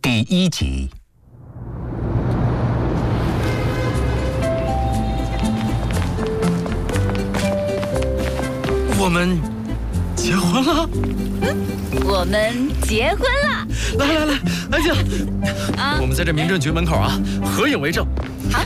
第1集。 我们结婚了。 我们结婚了。 来，安静。 啊， 我们在这民政局门口啊，合影为证。 好。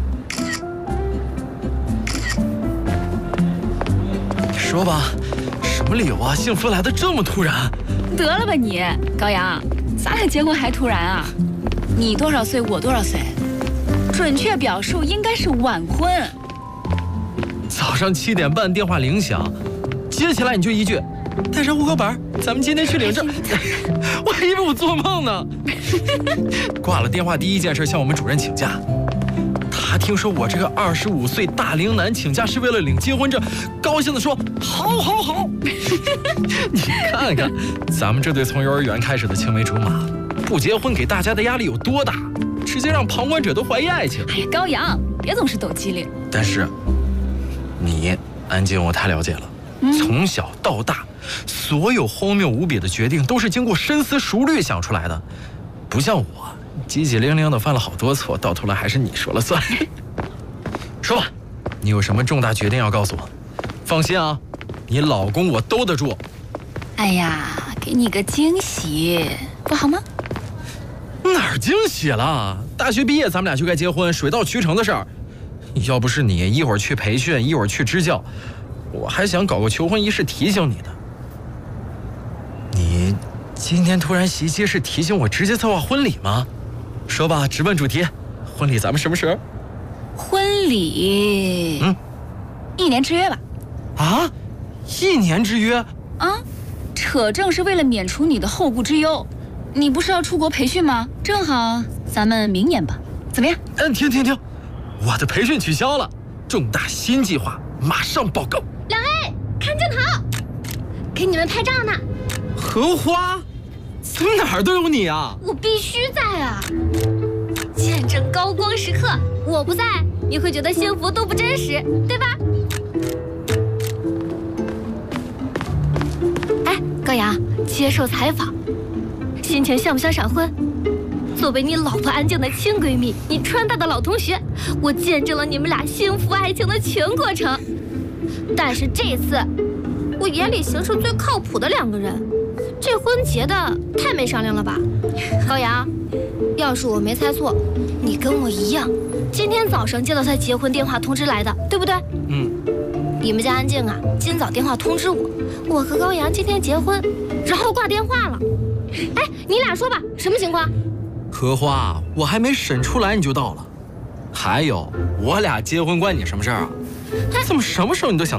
说吧，什么理由啊？幸福来得这么突然？ 得了吧你，高阳，咱俩结婚还突然啊？你多少岁，我多少岁？准确表述应该是晚婚。 早上7点半电话铃响，接起来你就一句：“带上户口本，咱们今天去领证。”我还以为我做梦呢。挂了电话第一件事向我们主任请假。他听说我这个25岁大龄男请假是为了领结婚证，高兴地说：“好。”你看看，咱们这对从幼儿园开始的青梅竹马，不结婚给大家的压力有多大？直接让旁观者都怀疑爱情。 哎呀，高阳，别总是抖机灵。 但是，你安静，我太了解了。从小到大，所有荒谬无比的决定都是经过深思熟虑想出来的，不像我。急急灵灵的犯了好多错，到头来还是你说了算。说吧，你有什么重大决定要告诉我？放心啊，你老公我兜得住。 哎呀，给你个惊喜，不好吗？ 哪儿惊喜了？大学毕业咱们俩就该结婚，水到渠成的事儿。要不是你一会儿去培训，一会儿去支教，我还想搞个求婚仪式提醒你的。你今天突然袭击是提醒我直接策划婚礼吗？说吧，直奔主题，婚礼咱们什么时候？ 婚礼，1年之约吧。 啊，1年之约？ 啊，扯证是为了免除你的后顾之忧。你不是要出国培训吗？正好咱们明年吧，怎么样？ 停，我的培训取消了，重大新计划马上报告。 两位看镜头，给你们拍照呢。 荷花？怎么哪儿都有你啊？ 我必须在啊！见证高光时刻，我不在，你会觉得幸福都不真实，对吧？哎，高阳，接受采访，心情像不像闪婚？作为你老婆安静的亲闺蜜，你川大的老同学，我见证了你们俩幸福爱情的全过程。但是这次，我眼里行事最靠谱的2个人。这婚结的太没商量了吧，高阳，要是我没猜错，你跟我一样，今天早上接到他结婚电话通知来的，对不对？你们家安静啊，今早电话通知我和高阳今天结婚，然后挂电话了。哎，你俩说吧，什么情况？ 荷花，我还没审出来你就到了。还有，我俩结婚关你什么事儿啊？怎么什么时候你都想